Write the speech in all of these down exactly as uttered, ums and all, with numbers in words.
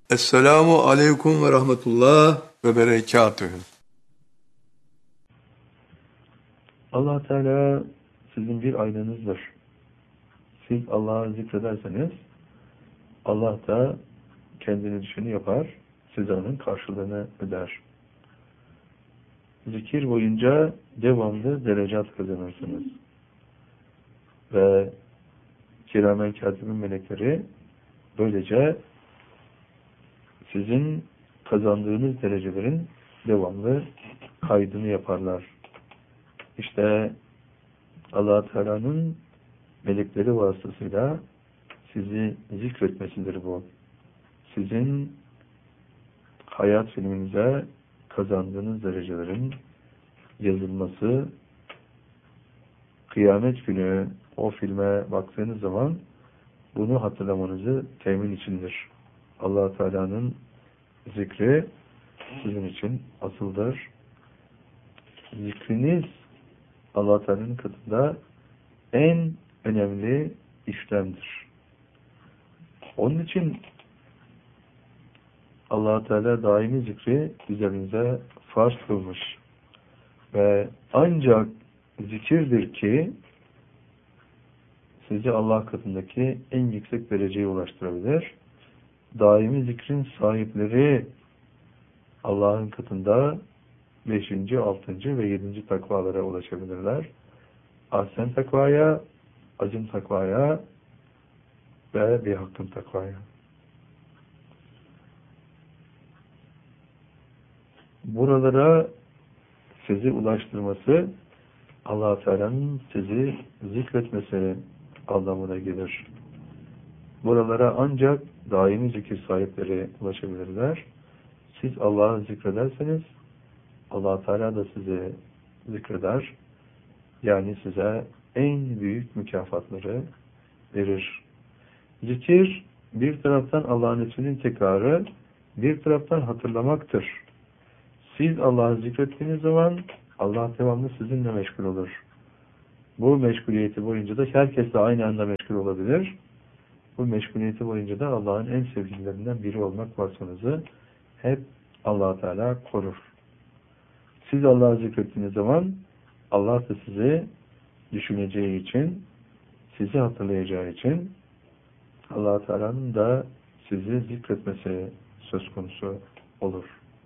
Esselamu aleyküm ve rahmetullah ve berekatühü. Allah Teala sizin bir aynanızdır. Siz Allah'ı zikrederseniz Allah da kendini düşeni yapar, size onun karşılığını öder. Zikir boyunca devamlı derecat kazanırsınız. Ve kiramen katibin melekleri böylece sizin kazandığınız derecelerin devamlı kaydını yaparlar. İşte Allah Teala'nın melekleri vasıtasıyla sizi zikretmesidir bu. Sizin hayat filminize kazandığınız derecelerin yazılması, kıyamet günü o filme baktığınız zaman bunu hatırlamanızı temin içindir. Allah Teala'nın zikri sizin için asıldır. Zikriniz Allah Teala'nın katında en önemli işlemdir. Onun için Allah Teala daimi zikri üzerinize farz kılmış. Ve ancak zikirdir ki sizi Allah katındaki en yüksek dereceye ulaştırabilir. Daimi zikrin sahipleri Allah'ın katında beşinci, altıncı ve yedinci takvalara ulaşabilirler. Ahsen takvaya, acım takvaya ve bir hakkın takvaya. Buralara sizi ulaştırması Allah Teala'nın sizi zikretmesi anlamına gelir. Buralara ancak daimi zikir sahipleri ulaşabilirler. Siz Allah'ı zikrederseniz Allah Teala da sizi zikreder. Yani size en büyük mükafatları verir. Zikir bir taraftan Allah'ın isminin tekrarı, bir taraftan hatırlamaktır. Siz Allah'ı zikrettiğiniz zaman Allah devamlı sizinle meşgul olur. Bu meşguliyeti boyunca da herkes de aynı anda meşgul olabilir. Bu meşguliyeti boyunca da Allah'ın en sevgililerinden biri olmak vasfınızı hep Allah Teala korur. Siz Allah'ı zikrettiğiniz zaman Allah da sizi düşüneceği için, sizi hatırlayacağı için Allah Teala'nın da sizi zikretmesi söz konusu olur.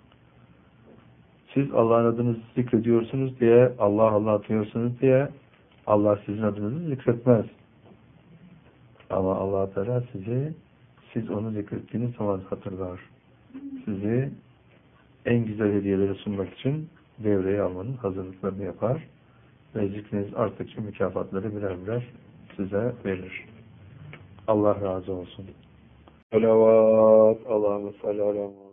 Siz Allah'ın adını zikrediyorsunuz diye, Allah Allah diyorsunuz diye Allah sizin adınızı zikretmez. Ama Allah Teala sizi, siz onu zikrettiğiniz zaman hatırlar. Sizi en güzel hediyeleri sunmak için devreye almanın hazırlıklarını yapar ve zikriniz arttıkça mükafatları birer birer size verir. Allah razı olsun. Salavat, Allah'ım salli ala